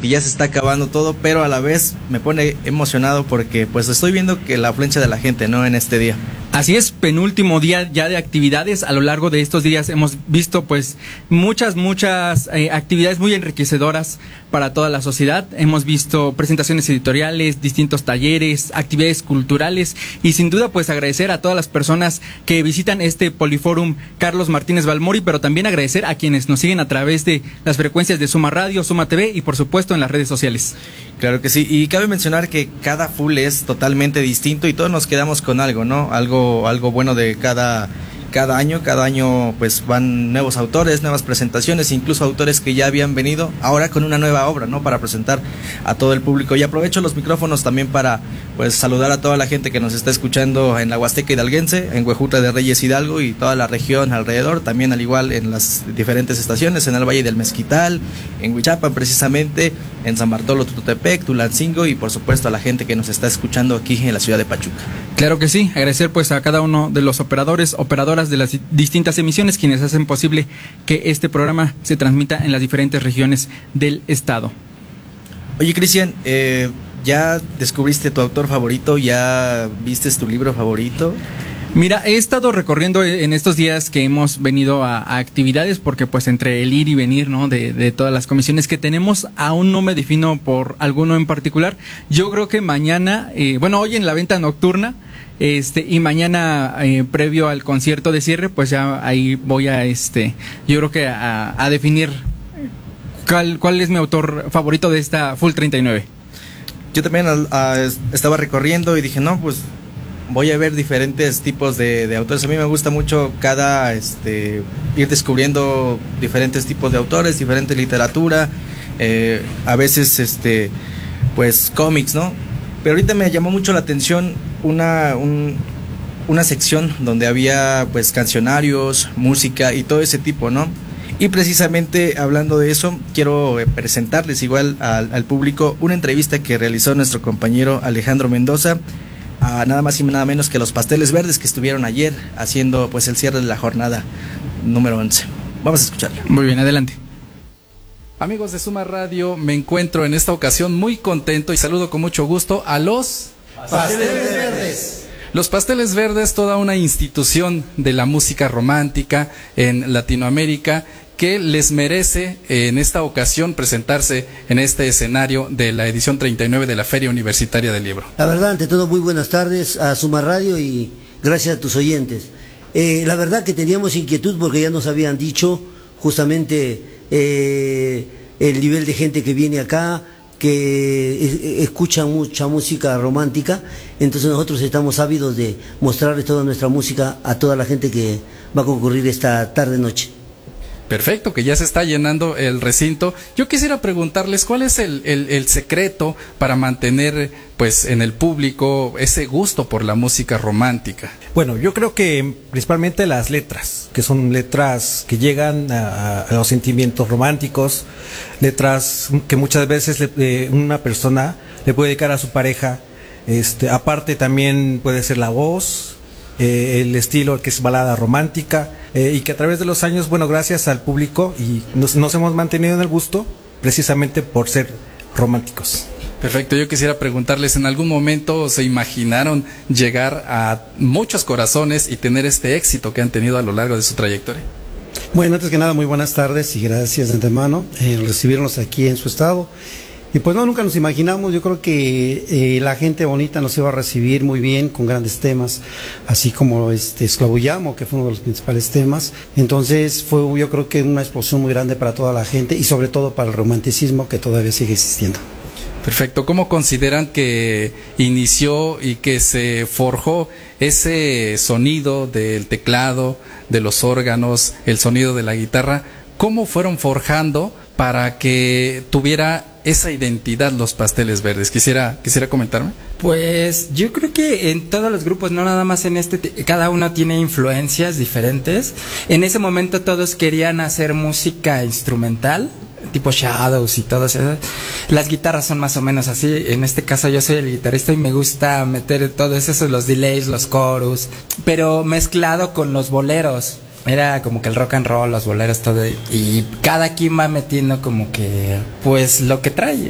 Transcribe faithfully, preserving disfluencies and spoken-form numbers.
que ya se está acabando todo, pero a la vez me pone emocionado porque pues estoy viendo que la afluencia de la gente, ¿no? En este día. Así es, penúltimo día ya de actividades. A lo largo de estos días hemos visto pues muchas, muchas eh, actividades muy enriquecedoras para toda la sociedad. Hemos visto presentaciones editoriales, distintos talleres, actividades culturales y sin duda pues agradecer a todas las personas que visitan este Poliforum Carlos Martínez Balmori, pero también agradecer a quienes nos siguen a través de las frecuencias de Suma Radio, Suma T V y por supuesto en las redes sociales. Claro que sí, y cabe mencionar que cada full es totalmente distinto y todos nos quedamos con algo, ¿no? Algo, algo bueno de cada, cada año, cada año pues van nuevos autores, nuevas presentaciones, incluso autores que ya habían venido, ahora con una nueva obra, ¿no? Para presentar a todo el público. Y aprovecho los micrófonos también para pues saludar a toda la gente que nos está escuchando en la Huasteca Hidalguense, en Huejutla de Reyes Hidalgo y toda la región alrededor, también al igual en las diferentes estaciones, en el Valle del Mezquital, en Huichapan precisamente, en San Bartolo Tututepec, Tulancingo y por supuesto a la gente que nos está escuchando aquí en la ciudad de Pachuca. Claro que sí, agradecer pues a cada uno de los operadores, operadoras de las distintas emisiones quienes hacen posible que este programa se transmita en las diferentes regiones del estado. Oye, Cristian, eh, ¿ya descubriste tu autor favorito? ¿Ya vistes tu libro favorito? Mira, he estado recorriendo en estos días que hemos venido a, a actividades porque pues entre el ir y venir, ¿no? De, de todas las comisiones que tenemos, aún no me defino por alguno en particular. Yo creo que mañana, eh, bueno, hoy en la venta nocturna, este, y mañana eh, previo al concierto de cierre, pues ya ahí voy a, este, yo creo que a, a definir cuál, cuál es mi autor favorito de esta Full treinta y nueve. Yo también uh, estaba recorriendo y dije, no, pues voy a ver diferentes tipos de, de autores. A mí me gusta mucho cada, este, ir descubriendo diferentes tipos de autores, diferente literatura, eh, a veces, este, pues cómics, ¿no? Pero ahorita me llamó mucho la atención una, un, una sección donde había, pues, cancionarios, música y todo ese tipo, ¿no? Y precisamente hablando de eso, quiero presentarles igual al, al público una entrevista que realizó nuestro compañero Alejandro Mendoza, a nada más y nada menos que los Pasteles Verdes que estuvieron ayer haciendo pues el cierre de la jornada número once. Vamos a escucharlo. Muy bien, adelante. Amigos de Suma Radio, me encuentro en esta ocasión muy contento y saludo con mucho gusto a los Pasteles Verdes. Los Pasteles Verdes, toda una institución de la música romántica en Latinoamérica que les merece en esta ocasión presentarse en este escenario de la edición treinta y nueve de la Feria Universitaria del Libro. La verdad, ante todo, muy buenas tardes a Suma Radio y gracias a tus oyentes. Eh, la verdad que teníamos inquietud porque ya nos habían dicho justamente eh, el nivel de gente que viene acá, que es, escucha mucha música romántica, entonces nosotros estamos ávidos de mostrarles toda nuestra música a toda la gente que va a concurrir esta tarde-noche. Perfecto, que ya se está llenando el recinto. Yo quisiera preguntarles cuál es el, el, el secreto para mantener pues en el público ese gusto por la música romántica. Bueno, yo creo que principalmente las letras, que son letras que llegan a, a los sentimientos románticos, letras que muchas veces le, eh, una persona le puede dedicar a su pareja. Este, aparte también puede ser la voz, eh, el estilo que es balada romántica. Eh, y que a través de los años, bueno, gracias al público y nos, nos hemos mantenido en el gusto precisamente por ser románticos. Perfecto, yo quisiera preguntarles, ¿en algún momento se imaginaron llegar a muchos corazones y tener este éxito que han tenido a lo largo de su trayectoria? Bueno, antes que nada, muy buenas tardes y gracias de antemano en recibirnos aquí en su estado. Y pues no, nunca nos imaginamos, yo creo que eh, la gente bonita nos iba a recibir muy bien con grandes temas, así como este Esclavullamo, que fue uno de los principales temas. Entonces fue yo creo que una explosión muy grande para toda la gente y sobre todo para el romanticismo que todavía sigue existiendo. Perfecto, ¿cómo consideran que inició y que se forjó ese sonido del teclado, de los órganos, el sonido de la guitarra? ¿Cómo fueron forjando para que tuviera esa identidad los Pasteles Verdes? Quisiera, quisiera comentarme. Pues yo creo que en todos los grupos, no nada más en este, cada uno tiene influencias diferentes. En ese momento todos querían hacer música instrumental, tipo Shadows y todo eso. Las guitarras son más o menos así. En este caso yo soy el guitarrista y me gusta meter todos esos, los delays, los chorus, pero mezclado con los boleros. Era como que el rock and roll, los boleros, todo, y cada quien va metiendo como que pues lo que trae.